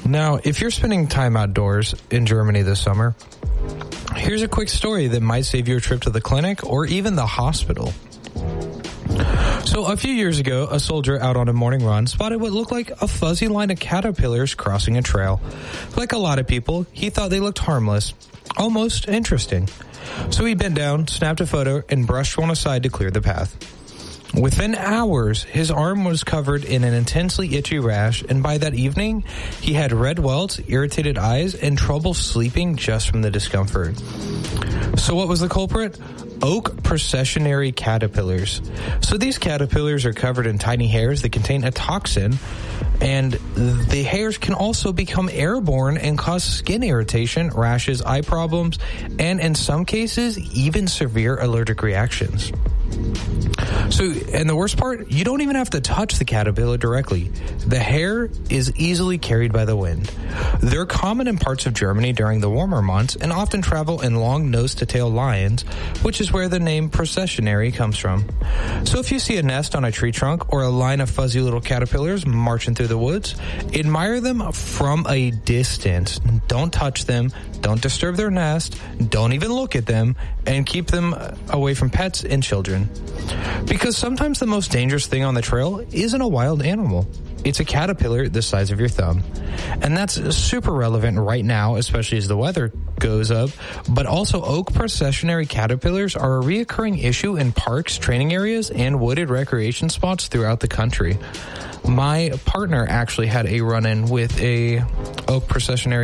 Now, if you're spending time outdoors in Germany this summer, here's a quick story that might save you a trip to the clinic or even the hospital. So a few years ago, a soldier out on a morning run spotted what looked like a fuzzy line of caterpillars crossing a trail. Like a lot of people, he thought they looked harmless, almost interesting. So he bent down, snapped a photo, and brushed one aside to clear the path. Within hours, his arm was covered in an intensely itchy rash, and by that evening, he had red welts, irritated eyes, and trouble sleeping just from the discomfort. So what was the culprit? Oak processionary caterpillars. So these caterpillars are covered in tiny hairs that contain a toxin, and the hairs can also become airborne and cause skin irritation, rashes, eye problems, and in some cases, even severe allergic reactions. So, and the worst part, you don't even have to touch the caterpillar directly. The hair is easily carried by the wind. They're common in parts of Germany during the warmer months and often travel in long nose-to-tail lines, which is where the name processionary comes from. So if you see a nest on a tree trunk or a line of fuzzy little caterpillars marching through the woods, admire them from a distance. Don't touch them, don't disturb their nest, don't even look at them, and keep them away from pets and children. Because sometimes the most dangerous thing on the trail isn't a wild animal. It's a caterpillar the size of your thumb. And that's super relevant right now, especially as the weather goes up. But also, oak processionary caterpillars are a reoccurring issue in parks, training areas, and wooded recreation spots throughout the country. My partner actually had a run-in with a oak processionary